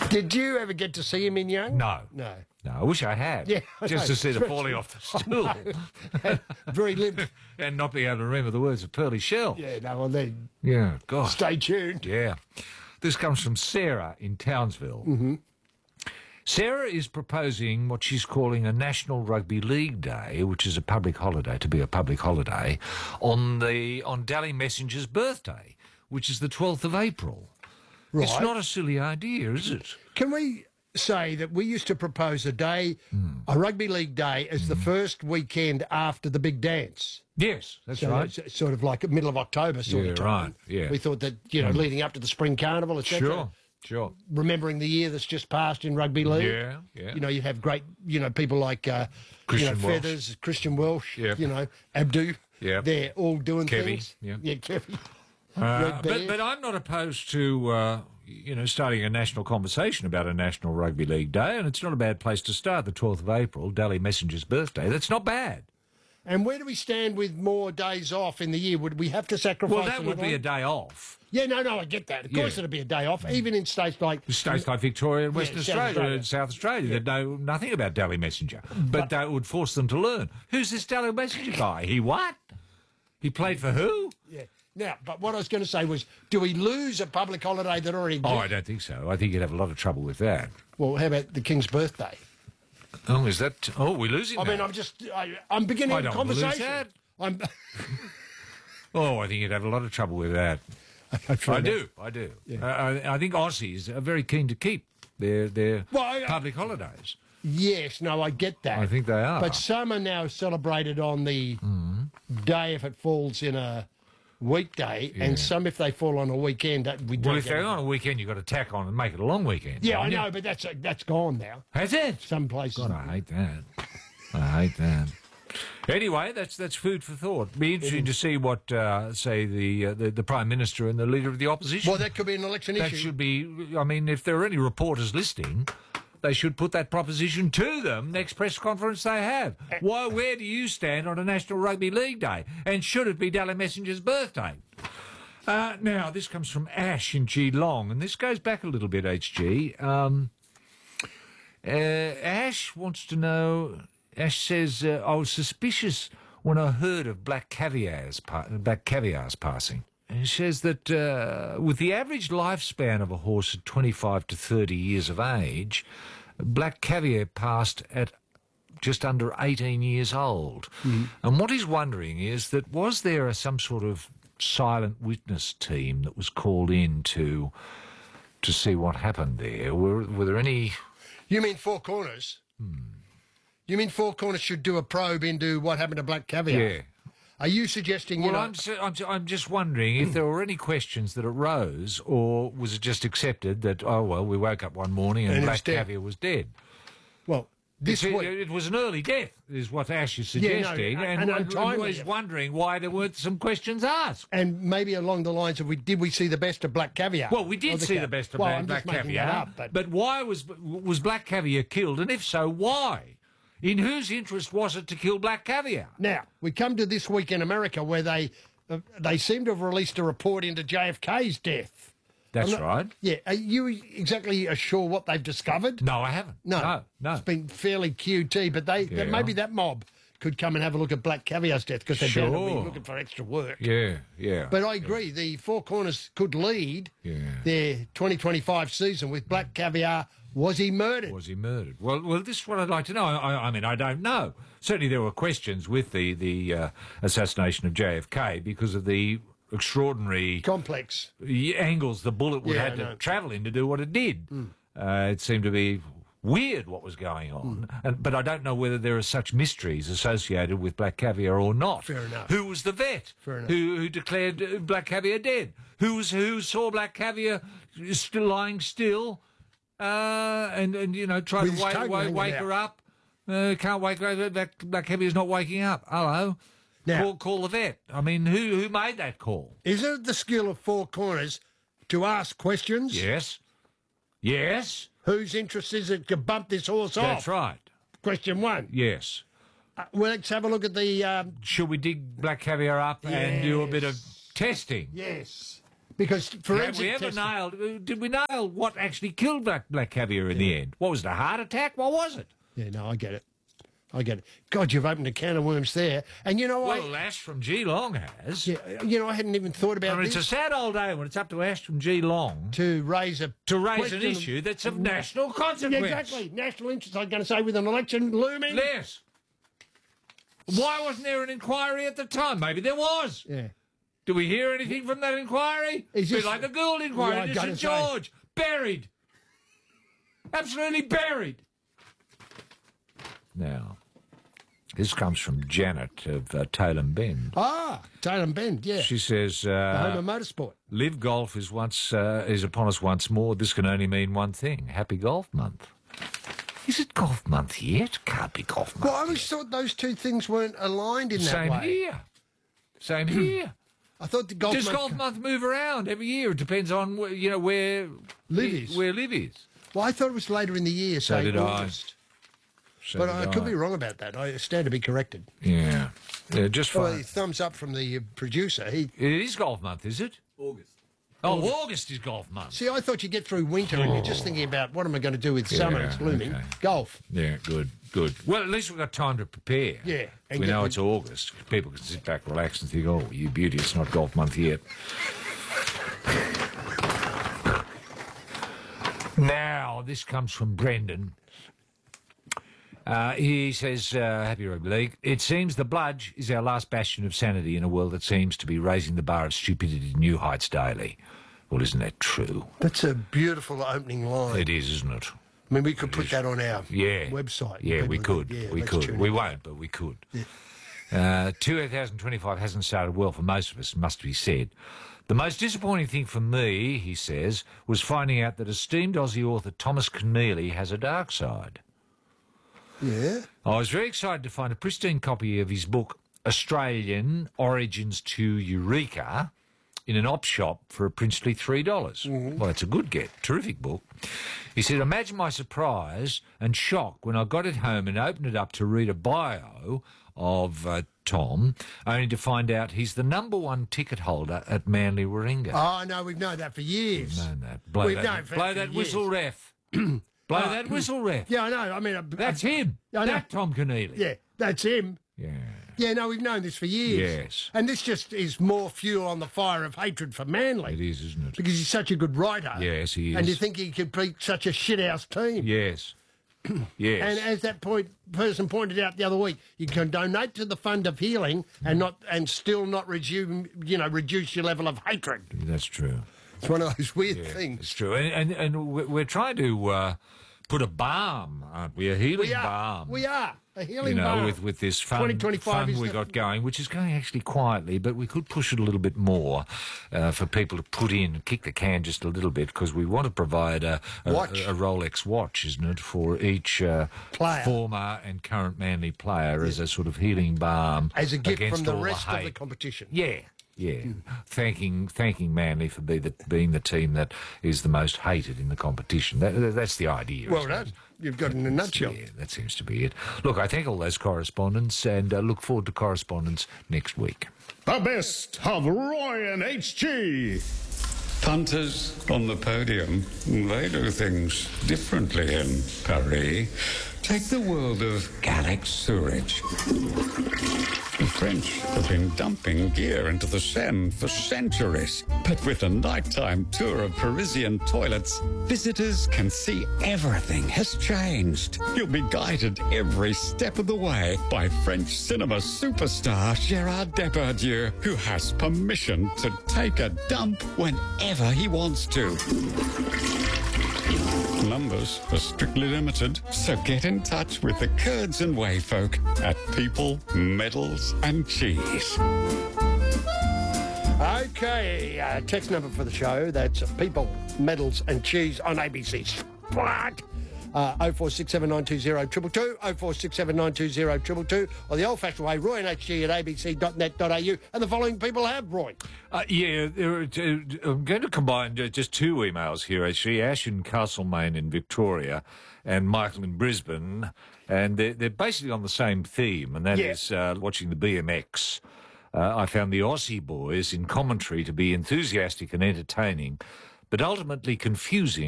Did you ever get to see him in young? No. No. No, I wish I had. Yeah, I just know. to see the falling off the stool. Very limp. And not being able to remember the words of Pearly Shell. Yeah, no, well then, Yeah, God. stay tuned. Yeah. This comes from Sarah in Townsville. Mm-hmm. Sarah is proposing what she's calling a National Rugby League Day, which is a public holiday, to be a public holiday, on Dally Messenger's birthday, which is the 12th of April. Right. It's not a silly idea, is it? Can we say that we used to propose a day, a rugby league day, as the first weekend after the big dance? Yes, that's So right. it's sort of like middle of October sort of time. right, yeah. We thought that, leading up to the spring carnival, etc. Sure. Remembering the year that's just passed in rugby league. Yeah. You have great, people like, Christian Welsh. Feathers, Christian Welsh, Yep. Abdu. Yep. They're all doing Kevy, things. yeah. Yeah, Kevy. Red Bear. But I'm not opposed to, starting a national conversation about a National Rugby League Day, and it's not a bad place to start, the 12th of April, Dally Messenger's birthday. That's not bad. And where do we stand with more days off in the year? Would we have to sacrifice? Well, that would another be a one? day off. Yeah, no, I get that. Of course it'd be a day off, even in states like... States like Victoria and Western South Australia Australia. and South Australia that know nothing about Dally Messenger, but that would force them to learn. Who's this Dally Messenger guy? He what? He played for who? Yeah. Now, but what I was going to say was, do we lose a public holiday that already exists? Oh, I don't think so. I think you'd have a lot of trouble with that. Well, how about the King's birthday? Oh, is that... Oh, we're losing I that. mean, I'm beginning I a don't wanna lose conversation. that. I'm... Oh, I think you'd have a lot of trouble with that. I do. Yeah. I think Aussies are very keen to keep their Well, public holidays. Yes, no, I get that. I think they are. But some are now celebrated on the day if it falls in a weekday, and some if they fall on a weekend. We don't Well, if get they're it. on a weekend, you've got to tack on and make it a long weekend. Yeah, I haven't you? know, but that's gone now. Has it? Some places. God, I hate that. I hate that. Anyway, that's food for thought. Be interesting to see what, say, the Prime Minister and the Leader of the Opposition... Well, that could be an election that issue. should be... I mean, if there are any reporters listening, they should put that proposition to them next press conference they have. Where do you stand on a National Rugby League Day? And should it be Dally Messenger's birthday? Now, this comes from Ash in Geelong, and this goes back a little bit, HG. Ash wants to know... Ash says, I was suspicious when I heard of black caviars passing. And she says that with the average lifespan of a horse at 25 to 30 years of age, black caviar passed at just under 18 years old. And what he's wondering is that was there some sort of silent witness team that was called in to see what happened there? Were there any... You mean Four Corners? You mean Four Corners should do a probe into what happened to black caviar? Yeah. Are you suggesting... Well, I'm just wondering if there were any questions that arose, or was it just accepted that, oh, well, we woke up one morning and And it black was dead. caviar was dead? Well, this week... It was an early death, is what Ash is Yeah, no, suggesting, and and untimely. he's wondering why there weren't some questions asked. And maybe along the lines of, did we see the best of black caviar? Well, we Or did see the best of I'm black just making that caviar, up, but why was black caviar killed, and if so, why? In whose interest was it to kill black caviar? Now, we come to this week in America where they seem to have released a report into JFK's death. That's right. Yeah. Are you exactly sure what they've discovered? No, I haven't. No. No. It's been fairly QT, but maybe that mob could come and have a look at black caviar's death because they're bound to be Sure. looking for extra work. Yeah. But I agree, the Four Corners could lead their 2025 season with black caviar. Was he murdered? Was he murdered? Well, this is what I'd like to know. I mean, I don't know. Certainly there were questions with the assassination of JFK because of the extraordinary... Complex. angles the bullet would Yeah, have I to know. travel in to do what it did. It seemed to be weird what was going on. But I don't know whether there are such mysteries associated with black caviar or not. Fair enough. Who was the vet Fair enough. who declared black caviar dead? Who saw black caviar still lying still and tried With his to tongue hanging wake out. her up? Can't wake her up. Black caviar's not waking up. Hello. Now- Call the vet. I mean, who made that call? Is it the skill of Four Corners to ask questions? Yes. Whose interest is it to bump this horse off? That's right. Question one. Yes. Well, let's have a look at the... Should we dig black caviar up and do a bit of testing? Yes. Because Have forensic we ever testing... did we nail what actually killed black caviar in the end? What was it, a heart attack? What was it? Yeah, no, I get it. God, you've opened a can of worms there. And you know, Well, Ash from Geelong has. yeah, you know, I hadn't even thought about It's this. a sad old day when it's up to Ash from Geelong To raise a to raise question an issue that's of national Yeah, consequence. exactly. National interest, I'm going to say, with an election looming. Yes. Why wasn't there an inquiry at the time? Maybe there was. Yeah. Do we hear anything from that inquiry? Is Bit this- like the Gould inquiry Yeah, I into gotta St say. George. Buried. Absolutely buried. Now, this comes from Janet of Tailem Bend. Ah, Tailem Bend, yeah. She says, The home of motorsport. Live Golf is upon us once more. This can only mean one thing. Happy Golf Month. Is it Golf Month yet? Can't be Golf Month. Well, I always thought those two things weren't aligned in that Same way. here. Same here. I thought the golf Does month... Golf Month move around every year? It depends on where Liv is. Where Liv is. Well, I thought it was later in the year, So say did I. August. So But did I could be wrong about that. I stand to be corrected. Yeah. Just Well, fine. thumbs up from the producer. He... It is Golf Month, is it? August. Oh, August is Golf Month. See, I thought you get through winter and you're just thinking about what am I going to do with summer? Yeah, It's blooming. okay. Golf. Yeah, good. Well, at least we've got time to prepare. Yeah, and We get know the- it's August. People can sit back, relax, and think, oh, you beauty, it's not Golf Month yet. Now, this comes from Brendan. He says, Happy Rugby League. It seems the bludge is our last bastion of sanity in a world that seems to be raising the bar of stupidity to new heights daily. Well, isn't that true? That's a beautiful opening line. It is, isn't it? I mean, we could put that on our Yeah. website. Yeah, we People could. think, yeah, we let's could. tune We in. won't, but we could. 2025 hasn't started well for most of us, must be said. The most disappointing thing for me, he says, was finding out that esteemed Aussie author Thomas Keneally has a dark side. Yeah. I was very excited to find a pristine copy of his book, Australian Origins to Eureka, in an op shop for a princely $3. Well, that's a good get. Terrific book. He said, imagine my surprise and shock when I got it home and opened it up to read a bio of Tom, only to find out he's the #1 ticket holder at Manly Warringah. Oh, no, we've known that for years. Known that. Blow We've that, known for blow that years. whistle, ref. Blow that whistle, ref. Yeah, I know. I mean, That's him. I know. That Tom Keneally. Yeah, that's him. Yeah. Yeah, no, we've known this for years. Yes. And this just is more fuel on the fire of hatred for Manly. It is, isn't it? Because he's such a good writer. Yes, he is. And you think he could beat such a shithouse team. Yes. Yes. And as that person pointed out the other week, you can donate to the Fund of Healing and still not reduce your level of hatred. That's true. It's one of those weird It's things. true. And we're trying to put a balm, aren't we? A healing We are. balm. We are. A healing You know, balm. with this fun 2025 is we the- got going, which is going actually quietly, but we could push it a little bit more for people to put in, kick the can just a little bit, because we want to provide a Rolex watch, isn't it, for each Player. former and current Manly player as a sort of healing balm As a gift against from the all rest of the hate. competition. Yeah. Thanking Manly for being the team that is the most hated in the competition. That's the idea. Well isn't it? done. You've got it in a nutshell. Yeah, that seems to be it. Look, I thank all those correspondents and look forward to correspondence next week. The best of Roy and HG. Punters on the podium, they do things differently in Paris. Take the world of Gallic sewerage. The French have been dumping gear into the Seine for centuries. But with a nighttime tour of Parisian toilets, visitors can see everything has changed. You'll be guided every step of the way by French cinema superstar Gérard Depardieu, who has permission to take a dump whenever he wants to. Numbers are strictly limited, so get in touch with the Kurds and Wayfolk at People, Medals and Cheese. Okay, text number for the show. That's People, Medals and Cheese on ABC Sport. 0467920222, 0467920222, or the old-fashioned way, Roy and HG at abc.net.au. And the following people have, Roy. I'm going to combine just two emails here, actually. Ash in Castlemaine in Victoria and Michael in Brisbane. And they're basically on the same theme, and that is watching the BMX I found the Aussie boys in commentary to be enthusiastic and entertaining, but ultimately confusing